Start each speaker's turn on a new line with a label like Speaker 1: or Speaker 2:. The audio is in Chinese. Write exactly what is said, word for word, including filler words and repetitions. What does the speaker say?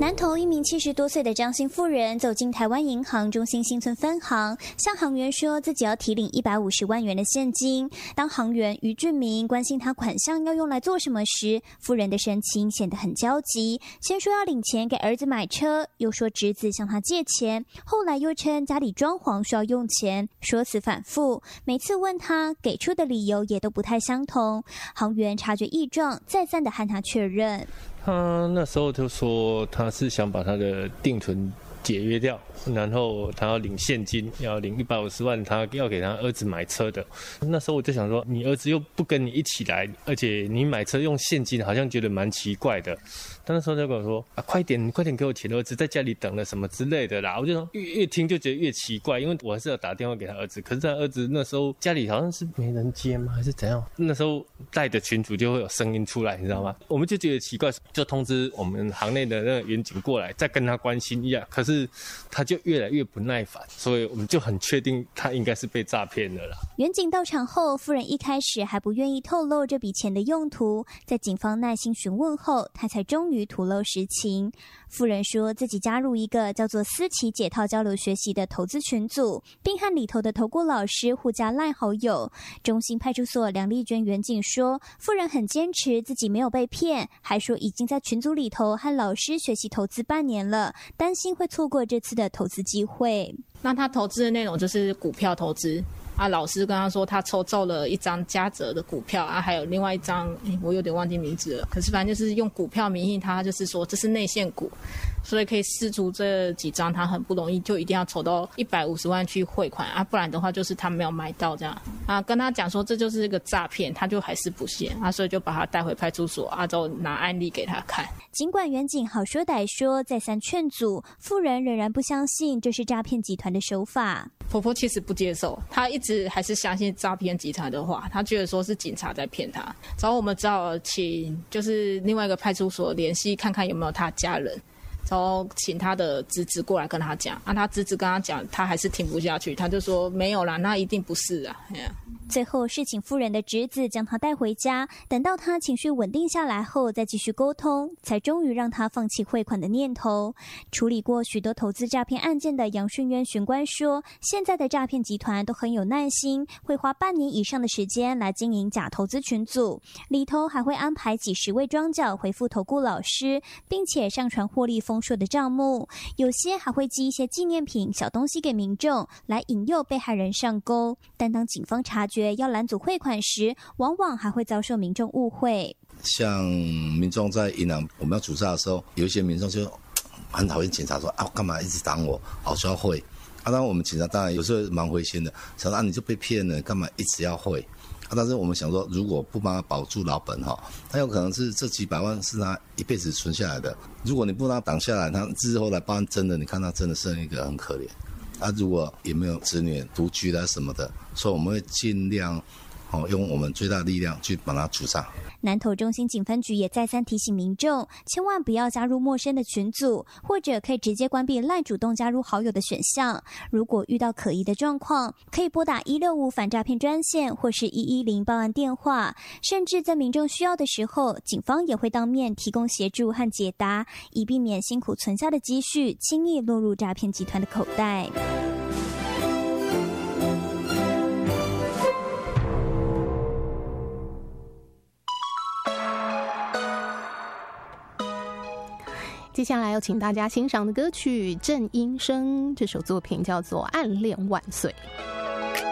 Speaker 1: 南投一名七十多岁的张姓妇人走进台湾银行中心新村分行，向行员说自己要提领一百五十万元的现金。当行员于俊明关心他款项要用来做什么时，妇人的神情显得很焦急，先说要领钱给儿子买车，又说侄子向他借钱，后来又称家里装潢需要用钱，说辞反复，每次问他给出的理由也都不太相同。行员察觉异状，再三的和他确认。
Speaker 2: 他那时候就说他是想把他的定存解约掉，然后他要领现金，要领一百五十万，他要给他儿子买车的。那时候我就想说，你儿子又不跟你一起来，而且你买车用现金，好像觉得蛮奇怪的。他那时候就跟我说啊，快点，快点给我钱，儿子在家里等了什么之类的啦。我就说越越听就觉得越奇怪，因为我还是要打电话给他儿子，可是他儿子那时候家里好像是没人接吗，还是怎样？那时候带的群组就会有声音出来，你知道吗？我们就觉得奇怪，就通知我们行内的那个员警过来，再跟他关心一下。可是他就越来越不耐烦，所以我们就很确定他应该是被诈骗了啦。
Speaker 1: 员警到场后，妇人一开始还不愿意透露这笔钱的用途，在警方耐心询问后，他才终于吐露实情。妇人说自己加入一个叫做思琪解套交流学习的投资群组，并和里头的投顾老师互加赖好友。中心派出所梁丽娟员警说，妇人很坚持自己没有被骗，还说已经在群组里头和老师学习投资半年了，担心会错过这次的投资机会。
Speaker 3: 那他投资的内容就是股票投资啊，老师跟他说他抽中了一张嘉泽的股票啊，还有另外一张我有点忘记名字了，可是反正就是用股票名义，他就是说这是内线股，所以可以释出这几张，他很不容易就一定要筹到一百五十万去汇款啊，不然的话就是他没有买到这样啊，跟他讲说这就是一个诈骗，他就还是不信啊，所以就把他带回派出所啊，之后拿案例给他看。
Speaker 1: 尽管员警好说歹说，再三劝阻，妇人仍然不相信这是诈骗集团的手法。
Speaker 3: 婆婆其实不接受，她一直还是相信诈骗集团的话，她觉得说是警察在骗她。然后我们只好请就是另外一个派出所联系看看有没有她家人，然后请他的侄子过来跟他讲啊，他侄子跟他讲，他还是听不下去，他就说没有啦，那一定不是啊。
Speaker 1: 最后是请妇人的侄子将他带回家，等到他情绪稳定下来后再继续沟通，才终于让他放弃汇款的念头。处理过许多投资诈骗案件的杨顺渊巡官说，现在的诈骗集团都很有耐心，会花半年以上的时间来经营假投资群组，里头还会安排几十位庄脚回复投顾老师，并且上传获利丰硕的账目，有些还会寄一些纪念品小东西给民众来引诱被害人上钩，但当警方察觉要拦阻汇款时，往往还会遭受民众误会。
Speaker 4: 像民众在银行我们要主诈的时候，有一些民众就很讨厌警察，说啊干嘛一直挡我，好需要汇啊。当然我们警察当然有时候蛮灰心的，想说啊你就被骗了，干嘛一直要汇啊？但是我们想说，如果不帮他保住老本哈，他有可能是这几百万是他一辈子存下来的。如果你不让他挡下来，他之后来帮真的，你看他真的剩一个很可怜。他如果也没有子女独居啦什么的，所以我们会尽量哦用我们最大力量去把它除障。
Speaker 1: 南投中心警分局也再三提醒民众，千万不要加入陌生的群组，或者可以直接关闭赖主动加入好友的选项。如果遇到可疑的状况，可以拨打一六五反诈骗专线或是一一零报案电话，甚至在民众需要的时候，警方也会当面提供协助和解答，以避免辛苦存下的积蓄轻易落入诈骗集团的口袋。
Speaker 5: 接下来要请大家欣赏的歌曲郑英生，这首作品叫做《暗恋万岁》。